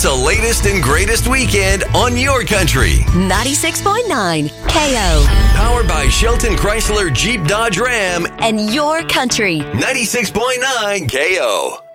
It's the latest and greatest weekend on your country. 96.9 KO. Powered by Shelton Chrysler Jeep Dodge Ram And your country. 96.9 KO.